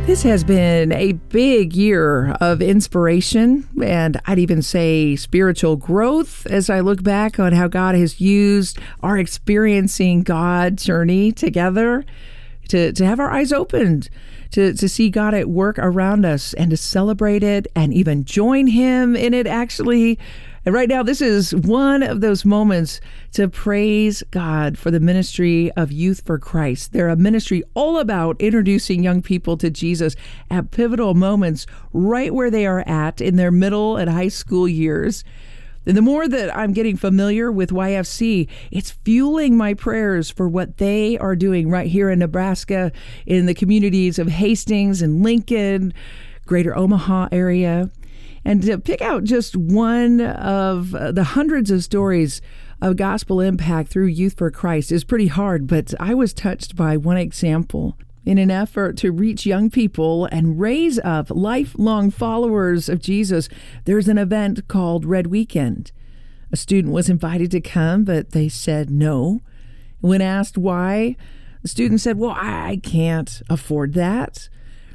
This has been a big year of inspiration, and I'd even say spiritual growth as I look back on how God has used our experiencing God journey together to have our eyes opened, to see God at work around us and to celebrate it and even join Him in it, actually. And right now, this is one of those moments to praise God for the ministry of Youth for Christ. They're a ministry all about introducing young people to Jesus at pivotal moments right where they are at in their middle and high school years. And the more that I'm getting familiar with YFC, it's fueling my prayers for what they are doing right here in Nebraska, in the communities of Hastings and Lincoln, Greater Omaha area. And to pick out just one of the hundreds of stories of gospel impact through Youth for Christ is pretty hard, but I was touched by one example. In an effort to reach young people and raise up lifelong followers of Jesus, there's an event called Red Weekend. A student was invited to come, but they said no. When asked why, the student said, "Well, I can't afford that."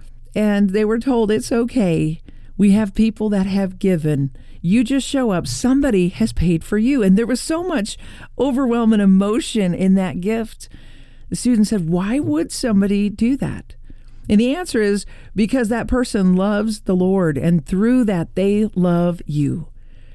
And they were told, "It's okay. We have people that have given. You just show up. Somebody has paid for you." And there was so much overwhelming emotion in that gift. The student said, "Why would somebody do that?" And the answer is because that person loves the Lord, and through that, they love you.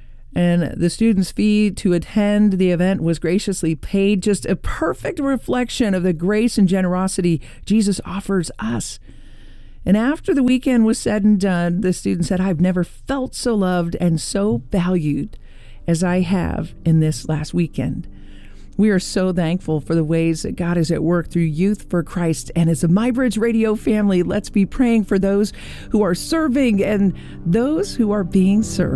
And the student's fee to attend the event was graciously paid, just a perfect reflection of the grace and generosity Jesus offers us. And after the weekend was said and done, the student said, "I've never felt so loved and so valued as I have in this last weekend." We are so thankful for the ways that God is at work through Youth for Christ. And as a MyBridge Radio family, let's be praying for those who are serving and those who are being served.